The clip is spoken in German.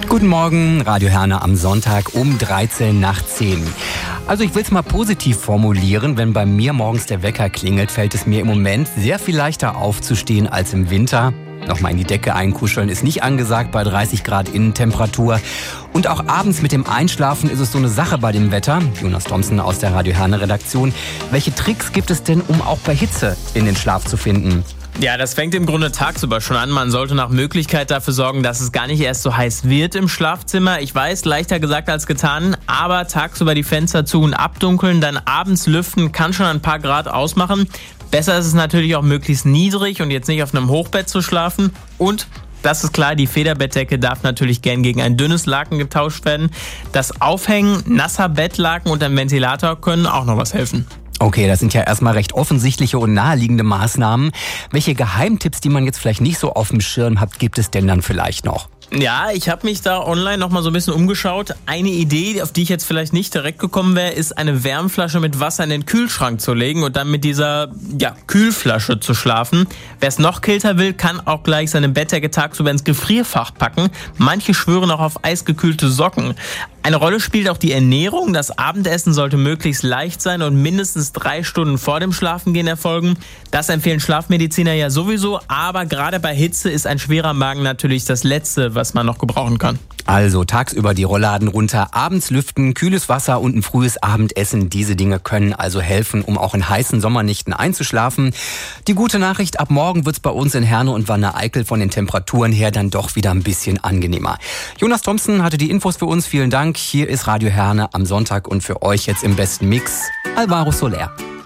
Guten Morgen, Radio Herne am Sonntag um 13 nach 10. Also ich will es mal positiv formulieren. Wenn bei mir morgens der Wecker klingelt, fällt es mir im Moment sehr viel leichter aufzustehen als im Winter. Nochmal in die Decke einkuscheln ist nicht angesagt bei 30 Grad Innentemperatur. Und auch abends mit dem Einschlafen ist es so eine Sache bei dem Wetter. Jonas Thompson aus der Radio Herne Redaktion. Welche Tricks gibt es denn, um auch bei Hitze in den Schlaf zu finden? Ja, das fängt im Grunde tagsüber schon an. Man sollte nach Möglichkeit dafür sorgen, dass es gar nicht erst so heiß wird im Schlafzimmer. Ich weiß, leichter gesagt als getan, aber tagsüber die Fenster zu und abdunkeln, dann abends lüften, kann schon ein paar Grad ausmachen. Besser ist es natürlich auch möglichst niedrig und jetzt nicht auf einem Hochbett zu schlafen. Und das ist klar, die Federbettdecke darf natürlich gern gegen ein dünnes Laken getauscht werden. Das Aufhängen nasser Bettlaken und ein Ventilator können auch noch was helfen. Okay, das sind ja erstmal recht offensichtliche und naheliegende Maßnahmen. Welche Geheimtipps, die man jetzt vielleicht nicht so auf dem Schirm hat, gibt es denn dann vielleicht noch? Ja, ich habe mich da online noch mal so ein bisschen umgeschaut. Eine Idee, auf die ich jetzt vielleicht nicht direkt gekommen wäre, ist eine Wärmflasche mit Wasser in den Kühlschrank zu legen und dann mit dieser Kühlflasche zu schlafen. Wer es noch kälter will, kann auch gleich seine Bettdecke tagsüber ins Gefrierfach packen. Manche schwören auch auf eisgekühlte Socken. Eine Rolle spielt auch die Ernährung. Das Abendessen sollte möglichst leicht sein und mindestens 3 Stunden vor dem Schlafengehen erfolgen. Das empfehlen Schlafmediziner ja sowieso, aber gerade bei Hitze ist ein schwerer Magen natürlich das Letzte, was man noch gebrauchen kann. Also tagsüber die Rollladen runter, abends lüften, kühles Wasser und ein frühes Abendessen. Diese Dinge können also helfen, um auch in heißen Sommernächten einzuschlafen. Die gute Nachricht, ab morgen wird's bei uns in Herne und Wanne-Eickel von den Temperaturen her dann doch wieder ein bisschen angenehmer. Jonas Thompson hatte die Infos für uns. Vielen Dank. Hier ist Radio Herne am Sonntag und für euch jetzt im besten Mix Alvaro Soler.